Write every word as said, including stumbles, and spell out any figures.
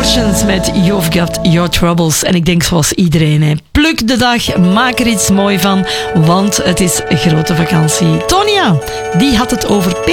Oceans met You've Got Your Troubles. En ik denk zoals iedereen, hè. Pluk de dag, maak er iets mooi van, want het is grote vakantie. Tonia, die had het over P